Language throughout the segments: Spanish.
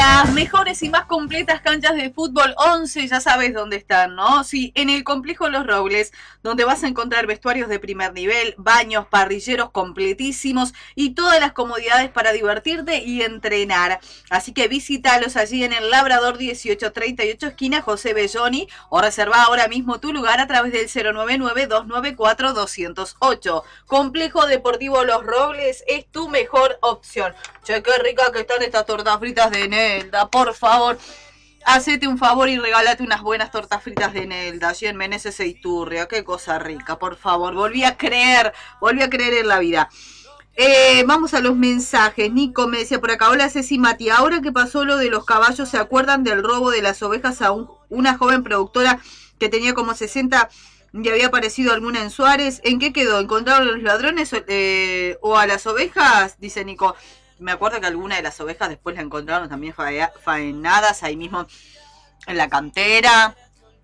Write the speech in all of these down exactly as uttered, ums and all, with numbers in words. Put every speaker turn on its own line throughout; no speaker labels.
Las mejores y más completas canchas de fútbol once, ya sabes dónde están, ¿no? Sí, en el complejo Los Robles, donde vas a encontrar vestuarios de primer nivel, baños, parrilleros completísimos y todas las comodidades para divertirte y entrenar. Así que visítalos allí en el Labrador dieciocho treinta y ocho, esquina José Belloni, o reserva ahora mismo tu lugar a través del cero nueve nueve, dos nueve cuatro, dos cero ocho. Complejo Deportivo Los Robles es tu mejor opción. Che, qué rica que están estas tortas fritas de Nelda, por favor. Hacete un favor y regálate unas buenas tortas fritas de Nelda, allí en Meneses e Iturria. Qué cosa rica, por favor. Volví a creer, volví a creer en la vida. Eh, vamos a los mensajes. Nico me decía por acá: hola Ceci Mati, ahora que pasó lo de los caballos, ¿se acuerdan del robo de las ovejas a un, una joven productora que tenía como sesenta y había aparecido alguna en Suárez? ¿En qué quedó? ¿Encontraron los ladrones eh, o a las ovejas? Dice Nico. Me acuerdo que alguna de las ovejas después la encontraron también faenadas ahí mismo en la cantera.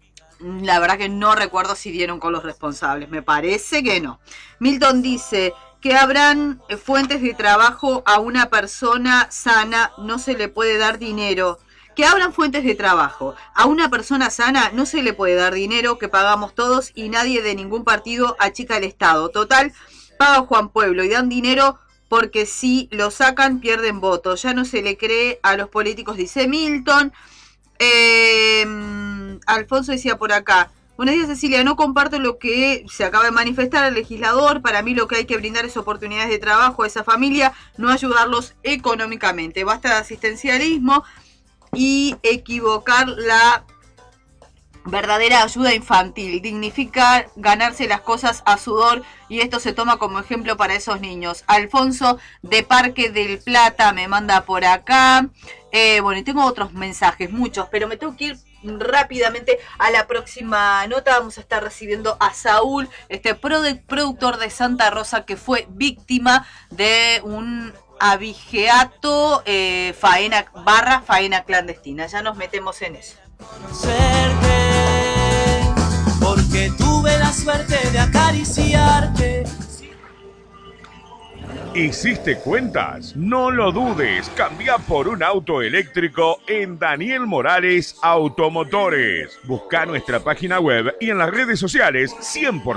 La verdad que no recuerdo si dieron con los responsables. Me parece que no. Milton dice que habrán fuentes de trabajo a una persona sana, no se le puede dar dinero. Que abran fuentes de trabajo a una persona sana, no se le puede dar dinero, que pagamos todos y nadie de ningún partido achica el Estado. Total, paga Juan Pueblo y dan dinero porque si lo sacan pierden votos. Ya no se le cree a los políticos, dice Milton. Eh, Alfonso decía por acá: buenos días Cecilia, no comparto lo que se acaba de manifestar el legislador. Para mí lo que hay que brindar es oportunidades de trabajo a esa familia, no ayudarlos económicamente. Basta de asistencialismo y equivocar la verdadera ayuda infantil. Dignifica ganarse las cosas a sudor y esto se toma como ejemplo para esos niños. Alfonso de Parque del Plata me manda por acá. Eh, bueno, y tengo otros mensajes, muchos, pero me tengo que ir rápidamente a la próxima nota. Vamos a estar recibiendo a Saúl, este produ- productor de Santa Rosa que fue víctima de un abigeato eh, faena barra faena clandestina. Ya nos metemos en eso.
Porque tuve la suerte de acariciarte.
¿Hiciste cuentas? No lo dudes, cambia por un auto eléctrico en Daniel Morales Automotores. Busca nuestra página web y en las redes sociales cien por ciento